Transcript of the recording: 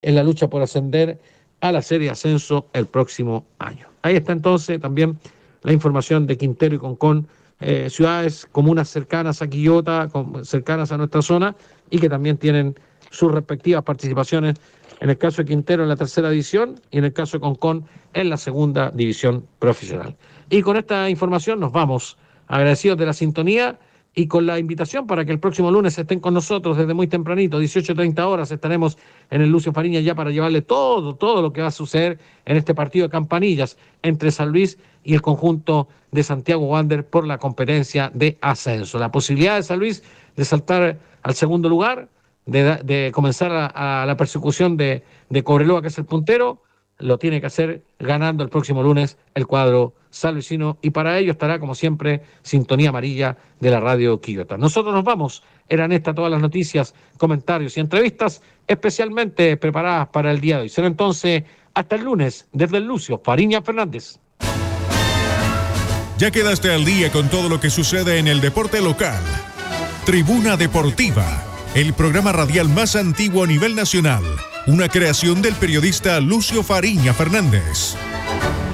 en la lucha por ascender a la Serie Ascenso el próximo año. Ahí está entonces también la información de Quintero y Concón, ciudades, comunas cercanas a Quillota, cercanas a nuestra zona, y que también tienen sus respectivas participaciones, en el caso de Quintero en la tercera división y en el caso de Concón en la segunda división profesional. Y con esta información nos vamos, agradecidos de la sintonía y con la invitación para que el próximo lunes estén con nosotros desde muy tempranito, 18:30 horas, estaremos en el Lucio Fariña ya para llevarle todo lo que va a suceder en este partido de campanillas entre San Luis y el conjunto de Santiago Wander por la competencia de ascenso. La posibilidad de San Luis de saltar al segundo lugar, de comenzar a la persecución de Cobreloa, que es el puntero, lo tiene que hacer ganando el próximo lunes el cuadro salvicino, y para ello estará, como siempre, Sintonía Amarilla de la Radio Quillota. Nosotros nos vamos, eran estas todas las noticias, comentarios y entrevistas especialmente preparadas para el día de hoy. Será entonces hasta el lunes desde el Lucio Fariña Fernández. Ya quedaste al día con todo lo que sucede en el deporte local. Tribuna Deportiva, el programa radial más antiguo a nivel nacional, una creación del periodista Lucio Fariña Fernández.